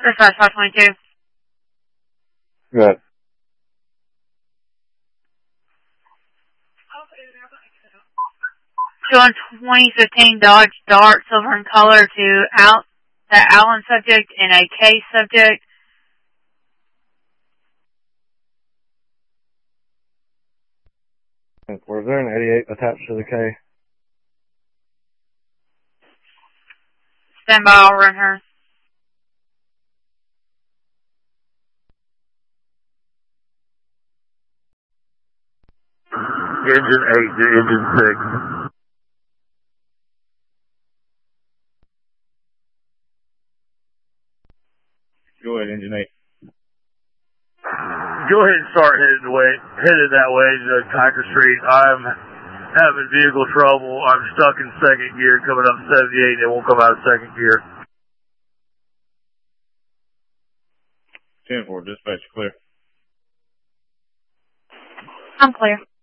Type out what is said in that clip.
Dispatch 522. Good. Showing 2015 Dodge Dart, silver in color, to the Allen subject and a K subject. Was there an 88 attached to the K? Stand by, I'll run her. Engine 8 to engine 6. Go ahead, engine 8. Go ahead and start headed that way to Kiker Street. I'm having vehicle trouble. I'm stuck in second gear coming up 78 and it won't come out of second gear. 10-4, dispatch clear. I'm clear.